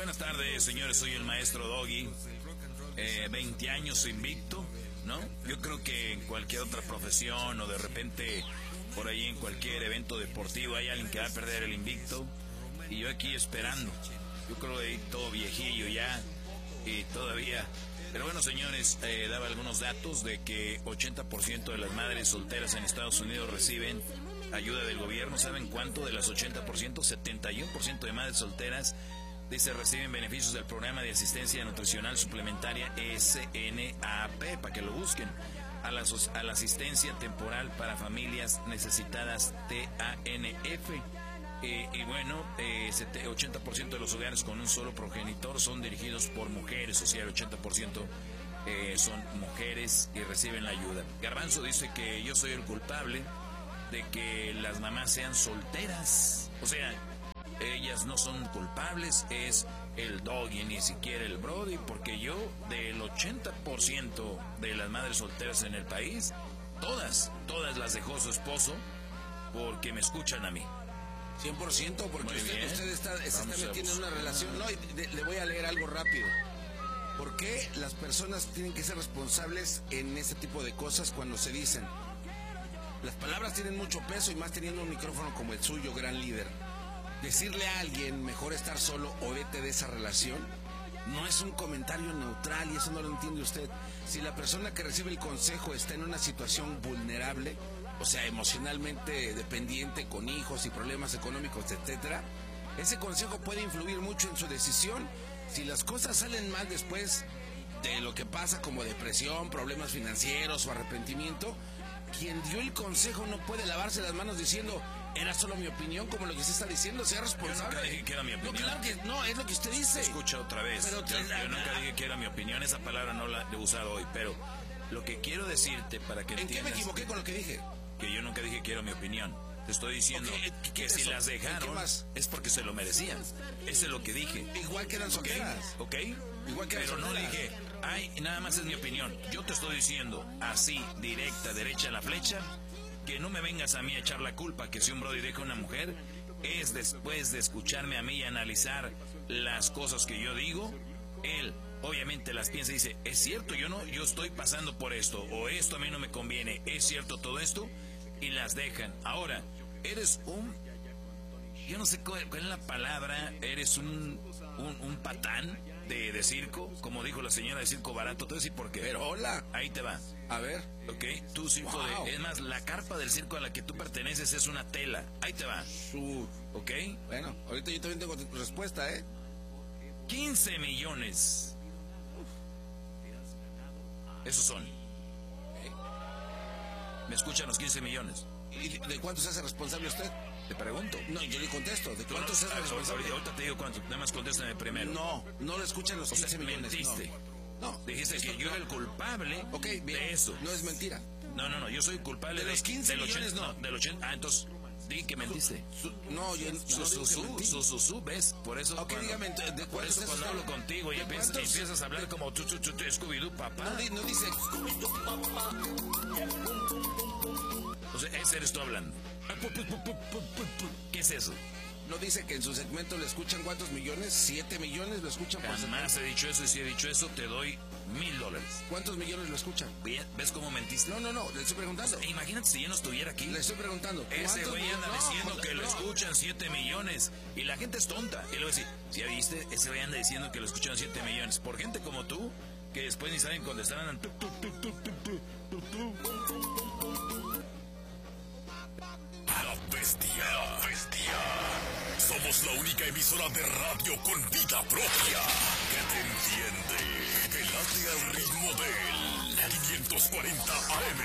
buenas tardes, señores. Soy el maestro Doggy. 20 años invicto, ¿no? Yo creo que en cualquier otra profesión o de repente por ahí en cualquier evento deportivo hay alguien que va a perder el invicto. Y yo aquí esperando. Yo creo que todo viejillo ya y todavía. Pero bueno, señores, daba algunos datos de que 80% de las madres solteras en Estados Unidos reciben ayuda del gobierno. ¿Saben cuánto? De las 80%, 71% de madres solteras, dice, reciben beneficios del programa de asistencia nutricional suplementaria SNAP, para que lo busquen, a la asistencia temporal para familias necesitadas TANF. Y bueno, 80% de los hogares con un solo progenitor son dirigidos por mujeres, o sea, el 80% son mujeres y reciben la ayuda. Garbanzo dice que yo soy el culpable de que las mamás sean solteras. O sea, ellas no son culpables, es el Doggy, ni siquiera el Brody, porque yo, del 80% de las madres solteras en el país, todas las dejó su esposo porque me escuchan a mí. 100%, porque usted está metiendo en una relación. No, le voy a leer algo rápido. ¿Por qué las personas tienen que ser responsables en este tipo de cosas cuando se dicen? Las palabras tienen mucho peso y más teniendo un micrófono como el suyo, gran líder. Decirle a alguien, mejor estar solo o vete de esa relación, no es un comentario neutral y eso no lo entiende usted. Si la persona que recibe el consejo está en una situación vulnerable, o sea, emocionalmente dependiente, con hijos y problemas económicos, etcétera, ese consejo puede influir mucho en su decisión. Si las cosas salen mal después de lo que pasa, como depresión, problemas financieros o arrepentimiento, quien dio el consejo no puede lavarse las manos diciendo, era solo mi opinión, como lo que usted está diciendo, sea responsable. Yo nunca dije que era mi opinión. No, claro que no, es lo que usted dice. Escucha otra vez. Pero yo nunca dije que era mi opinión, esa palabra no la he usado hoy, pero lo que quiero decirte para que entiendas... ¿En qué me equivoqué con lo que dije? Que yo nunca dije que era mi opinión. Te estoy diciendo que si las dejaron es porque se lo merecían. Eso es lo que dije. Igual que eran solteras. ¿Ok? Igual que eran Pero solteras. no dije, ay, nada más es mi opinión. Yo te estoy diciendo así, directa, derecha a la flecha, que no me vengas a mí a echar la culpa que si un brody deja a una mujer es después de escucharme a mí y analizar las cosas que yo digo. Él obviamente las piensa y dice, es cierto, yo estoy pasando por esto, o esto a mí no me conviene, es cierto todo esto, y las dejan. Ahora, eres yo no sé cuál es la palabra, eres un patán de circo, como dijo la señora de circo barato. Te voy a decir por qué. Pero hola. Ahí te va. A ver. Ok, tu circo es más, la carpa del circo a la que tú perteneces es una tela. Ahí te va. Ok. Bueno, ahorita yo también tengo respuesta, 15 millones. Esos son. ¿Me escuchan los 15 millones? ¿Y de cuánto se hace responsable usted? Te pregunto. No, yo le contesto. ¿De cuánto se hace responsable? Ahorita te digo cuánto. Nada más contéstame primero. No le escuchan los 15 millones. Mentiste. No. Dijiste que yo era el culpable de eso. No es mentira. No, yo soy culpable de los 15 millones, no. Del 80. Ah, entonces, di que mentiste. No, yo no digo Su, ¿ves? Por eso. Ok, dígame, por eso cuando hablo contigo y empiezas a hablar como tú, Scooby-Doo, papá. No dice Scooby-Doo, papá. O sea, ese eres tú hablando. ¿Qué es eso? ¿No dice que en su segmento le escuchan cuántos millones? 7 millones lo escuchan por segmento. Jamás he dicho eso, y si he dicho eso te doy $1,000. ¿Cuántos millones lo escuchan? Bien, ¿ves cómo mentiste? No, le estoy preguntando. O sea, imagínate si yo no estuviera aquí. Le estoy preguntando. Ese güey anda diciendo que lo escuchan 7 millones y la gente es tonta. Y luego dice, ¿sí ya viste? Ese güey anda diciendo que lo escuchan 7 millones. Por gente como tú, que después ni saben contestar, andan... La bestia. Somos la única emisora de radio con vida propia que te entiende, que late al ritmo del 540 AM.